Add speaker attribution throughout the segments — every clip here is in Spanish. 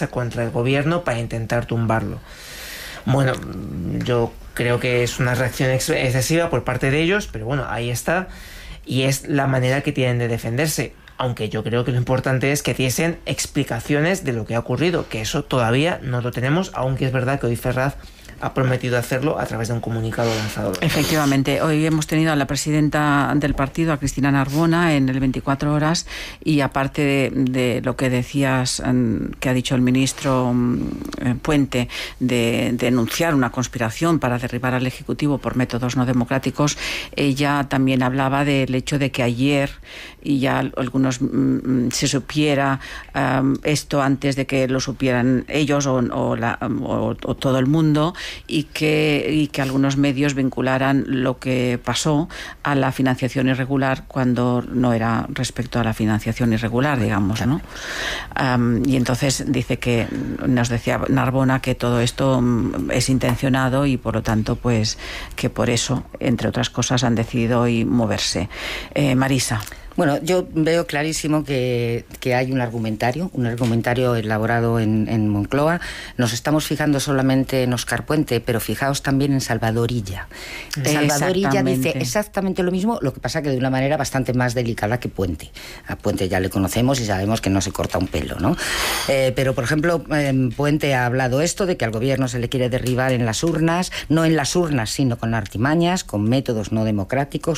Speaker 1: marcha contra el gobierno para intentar tumbarlo. Bueno, yo creo que es una reacción excesiva por parte de ellos, pero bueno, ahí está, y es la manera que tienen de defenderse. Aunque yo creo que lo importante es que diesen explicaciones de lo que ha ocurrido, que eso todavía no lo tenemos, aunque es verdad que hoy Ferraz ha prometido hacerlo a través de un comunicado lanzado.
Speaker 2: Efectivamente, hoy hemos tenido a la presidenta del partido, a Cristina Narbona, en el 24 horas, y aparte de lo que decías, que ha dicho el ministro Puente, de denunciar una conspiración para derribar al Ejecutivo por métodos no democráticos, ella también hablaba del hecho de que ayer, y ya algunos se supiera esto antes de que lo supieran ellos o todo el mundo, y que algunos medios vincularan lo que pasó a la financiación irregular cuando no era respecto a la financiación irregular, digamos, ¿no? Y entonces dice que, nos decía Narbona, que todo esto es intencionado y por lo tanto pues que por eso, entre otras cosas, han decidido hoy moverse. Marisa.
Speaker 3: Bueno, yo veo clarísimo que hay un argumentario elaborado en Moncloa. Nos estamos fijando solamente en Óscar Puente, pero fijaos también en Salvador Illa. Salvador Illa dice exactamente lo mismo, lo que pasa que de una manera bastante más delicada que Puente. A Puente ya le conocemos y sabemos que no se corta un pelo, ¿no? Pero, por ejemplo, Puente ha hablado esto de que al gobierno se le quiere derribar en las urnas, no en las urnas, sino con artimañas, con métodos no democráticos,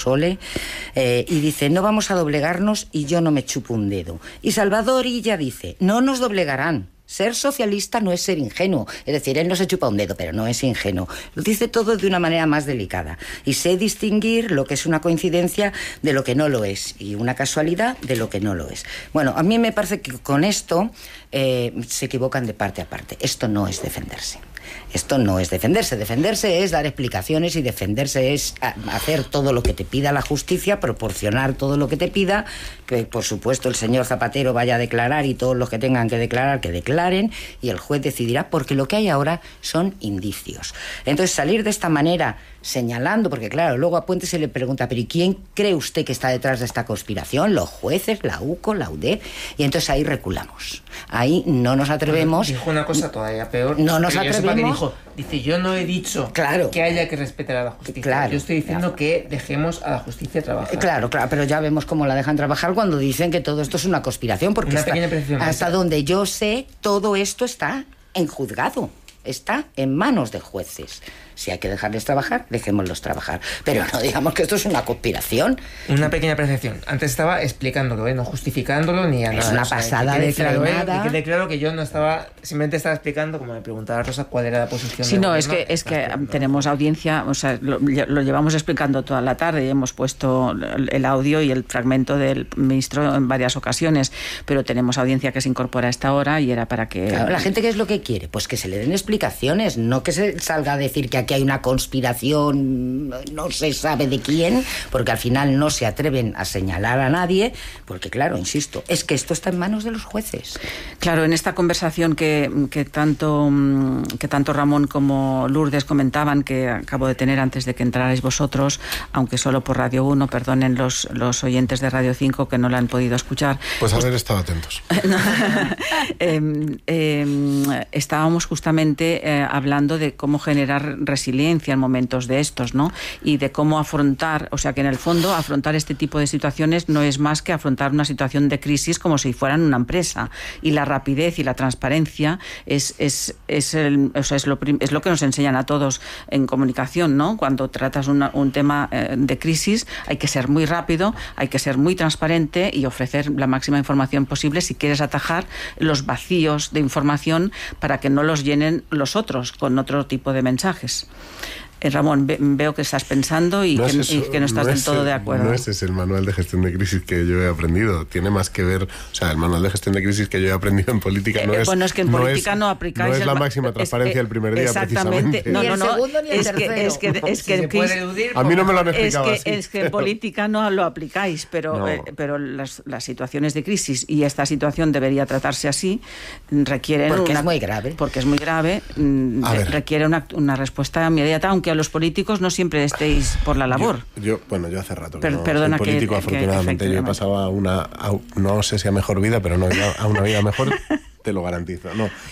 Speaker 3: y dice, no vamos a doblegarnos y yo no me chupo un dedo. Y Salvador Illa dice, no nos doblegarán. Ser socialista no es ser ingenuo. Es decir, él no se chupa un dedo, pero no es ingenuo. Lo dice todo de una manera más delicada. Y sé distinguir lo que es una coincidencia de lo que no lo es. Y una casualidad de lo que no lo es. Bueno, a mí me parece que con esto se equivocan de parte a parte. Esto no es defenderse. Esto no es defenderse. Defenderse es dar explicaciones y defenderse es hacer todo lo que te pida la justicia, proporcionar todo lo que te pida, que por supuesto el señor Zapatero vaya a declarar y todos los que tengan que declarar, que declaren, y el juez decidirá, porque lo que hay ahora son indicios. Entonces salir de esta manera señalando, porque claro, luego a Puente se le pregunta, pero ¿y quién cree usted que está detrás de esta conspiración? ¿Los jueces, la UCO, la UDEF? Y entonces ahí reculamos. Ahí no nos atrevemos.
Speaker 1: Dijo una cosa todavía peor.
Speaker 3: No nos atrevemos.
Speaker 1: Dice, yo no he dicho que haya que respetar a la justicia.
Speaker 3: Claro,
Speaker 1: yo estoy diciendo que dejemos a la justicia trabajar.
Speaker 3: Claro, pero ya vemos cómo la dejan trabajar cuando dicen que todo esto es una conspiración, porque hasta donde yo sé, todo esto está en juzgado. Está en manos de jueces. Si hay que dejarles trabajar, dejémoslos trabajar. Pero no digamos que esto es una conspiración.
Speaker 1: Una pequeña percepción. Antes estaba explicándolo, no justificándolo ni a nada.
Speaker 3: Es una pasada de frenada.
Speaker 1: Y quede claro que yo no estaba, simplemente estaba explicando, como me preguntaba Rosa, cuál era la posición.
Speaker 2: Sí, no, es que tenemos audiencia, o sea, lo llevamos explicando toda la tarde y hemos puesto el audio y el fragmento del ministro en varias ocasiones, pero tenemos audiencia que se incorpora a esta hora y era para que...
Speaker 3: Claro, la gente, ¿qué es lo que quiere? Pues que se le den explicaciones, no que se salga a decir que aquí hay una conspiración, no se sabe de quién, porque al final no se atreven a señalar a nadie, porque claro, insisto, es que esto está en manos de los jueces.
Speaker 2: Claro, en esta conversación que tanto Ramón como Lourdes comentaban, que acabo de tener antes de que entrarais vosotros, aunque solo por Radio 1, perdonen los oyentes de Radio 5 que no la han podido escuchar.
Speaker 4: Pues haber estado atentos.
Speaker 2: Estábamos justamente hablando de cómo generar resiliencia en momentos de estos, ¿no? Y de cómo afrontar, o sea que en el fondo afrontar este tipo de situaciones no es más que afrontar una situación de crisis como si fueran una empresa, y la rapidez y la transparencia es lo que nos enseñan a todos en comunicación, ¿no? Cuando tratas un tema de crisis hay que ser muy rápido, hay que ser muy transparente y ofrecer la máxima información posible si quieres atajar los vacíos de información para que no los llenen los otros con otro tipo de mensajes. Ramón, veo que estás pensando y que no estás del todo de acuerdo.
Speaker 4: No ese es el manual de gestión de crisis que yo he aprendido. Tiene más que ver... O sea, el manual de gestión de crisis que yo he aprendido en política no es...
Speaker 2: Bueno, es que en política no aplicáis...
Speaker 4: No es la máxima transparencia el primer día,
Speaker 2: exactamente.
Speaker 4: Precisamente.
Speaker 2: No,
Speaker 3: ni el segundo ni el tercero.
Speaker 2: Es que
Speaker 4: a mí no me lo han explicado así.
Speaker 2: Es que en política no lo aplicáis, pero las situaciones de crisis, y esta situación debería tratarse así, requieren...
Speaker 3: Porque es muy grave.
Speaker 2: Porque es muy grave, requiere una respuesta inmediata, aunque a los políticos no siempre estéis por la labor.
Speaker 4: Yo hace rato que
Speaker 2: perdona,
Speaker 4: soy político, afortunadamente. Yo he pasado no sé si a mejor vida, pero no a una vida mejor, te lo garantizo. No,